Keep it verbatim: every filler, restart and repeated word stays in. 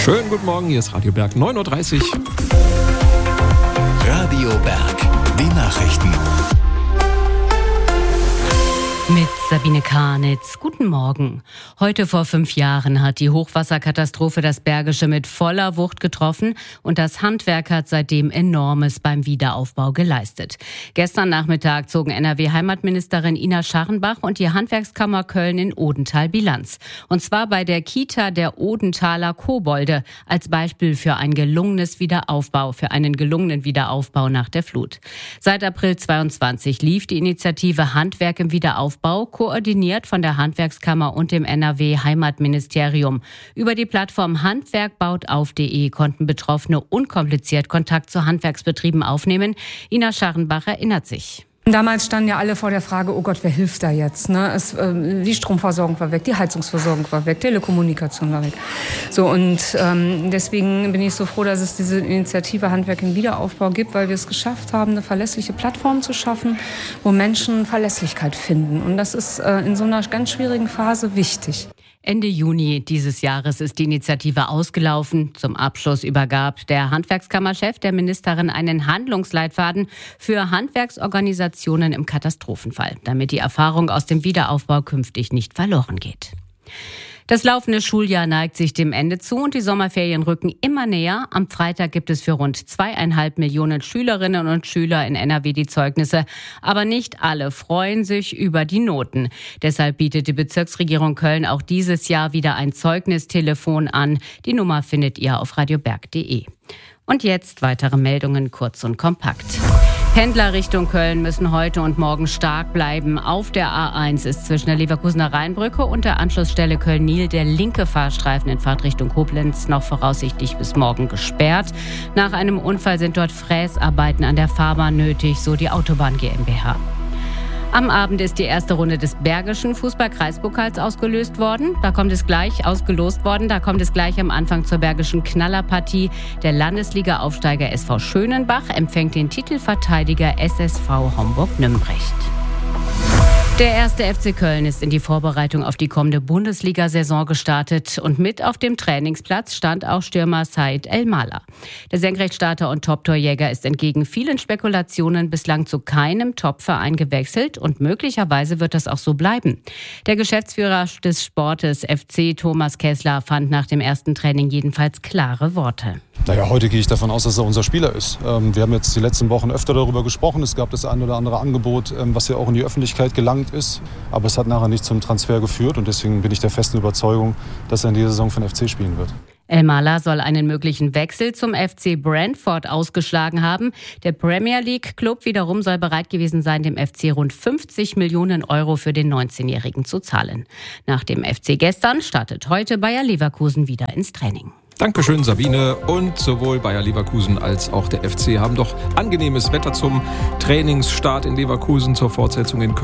Schönen guten Morgen, hier ist Radio Berg, neun Uhr dreißig. Radio Berg, die Nachrichten. Mit Sabine Karnitz. Guten Morgen. Heute vor fünf Jahren hat die Hochwasserkatastrophe das Bergische mit voller Wucht getroffen und das Handwerk hat seitdem Enormes beim Wiederaufbau geleistet. Gestern Nachmittag zogen N R W-Heimatministerin Ina Scharrenbach und die Handwerkskammer Köln in Odenthal Bilanz. Und zwar bei der Kita der Odenthaler Kobolde als Beispiel für ein gelungenes Wiederaufbau, für einen gelungenen Wiederaufbau nach der Flut. Seit April zweiundzwanzig lief die Initiative Handwerk im Wiederaufbau, koordiniert von der Handwerkskammer und dem N R W-Heimatministerium. Über die Plattform handwerkbautauf punkt de konnten Betroffene unkompliziert Kontakt zu Handwerksbetrieben aufnehmen. Ina Scharrenbach erinnert sich. Damals standen ja alle vor der Frage, oh Gott, wer hilft da jetzt? Ne? Es, äh, die Stromversorgung war weg, die Heizungsversorgung war weg, Telekommunikation war weg. So, und ähm, deswegen bin ich so froh, dass es diese Initiative Handwerk im Wiederaufbau gibt, weil wir es geschafft haben, eine verlässliche Plattform zu schaffen, wo Menschen Verlässlichkeit finden. Und das ist äh, in so einer ganz schwierigen Phase wichtig. Ende Juni dieses Jahres ist die Initiative ausgelaufen. Zum Abschluss übergab der Handwerkskammerchef der Ministerin einen Handlungsleitfaden für Handwerksorganisationen im Katastrophenfall, damit die Erfahrung aus dem Wiederaufbau künftig nicht verloren geht. Das laufende Schuljahr neigt sich dem Ende zu und die Sommerferien rücken immer näher. Am Freitag gibt es für rund zweieinhalb Millionen Schülerinnen und Schüler in N R W die Zeugnisse. Aber nicht alle freuen sich über die Noten. Deshalb bietet die Bezirksregierung Köln auch dieses Jahr wieder ein Zeugnistelefon an. Die Nummer findet ihr auf radioberg punkt de. Und jetzt weitere Meldungen kurz und kompakt. Pendler Richtung Köln müssen heute und morgen stark bleiben. Auf der A eins ist zwischen der Leverkusener Rheinbrücke und der Anschlussstelle Köln-Nil der linke Fahrstreifen in Fahrtrichtung Koblenz noch voraussichtlich bis morgen gesperrt. Nach einem Unfall sind dort Fräsarbeiten an der Fahrbahn nötig, so die Autobahn GmbH. Am Abend ist die erste Runde des Bergischen Fußball-Kreispokals ausgelöst worden. Da kommt es gleich ausgelost worden. Da kommt es gleich am Anfang zur Bergischen Knallerpartie. Der Landesliga-Aufsteiger S V Schönenbach empfängt den Titelverteidiger S S V Homburg-Nümbrecht. Der erste F C Köln ist in die Vorbereitung auf die kommende Bundesliga-Saison gestartet und mit auf dem Trainingsplatz stand auch Stürmer Said Elmalah. Der Senkrechtstarter und Top-Torjäger ist entgegen vielen Spekulationen bislang zu keinem Top-Verein gewechselt und möglicherweise wird das auch so bleiben. Der Geschäftsführer des Sportes F C, Thomas Kessler, fand nach dem ersten Training jedenfalls klare Worte. Naja, heute gehe ich davon aus, dass er unser Spieler ist. Wir haben jetzt die letzten Wochen öfter darüber gesprochen. Es gab das ein oder andere Angebot, was ja auch in die Öffentlichkeit gelangt ist. Aber es hat nachher nicht zum Transfer geführt und deswegen bin ich der festen Überzeugung, dass er in dieser Saison für den F C spielen wird. Elmalah soll einen möglichen Wechsel zum F C Brentford ausgeschlagen haben. Der Premier League Club wiederum soll bereit gewesen sein, dem F C rund fünfzig Millionen Euro für den neunzehnjährigen zu zahlen. Nach dem F C gestern startet heute Bayer Leverkusen wieder ins Training. Dankeschön, Sabine. Und sowohl Bayer Leverkusen als auch der F C haben doch angenehmes Wetter zum Trainingsstart in Leverkusen, zur Fortsetzung in Köln.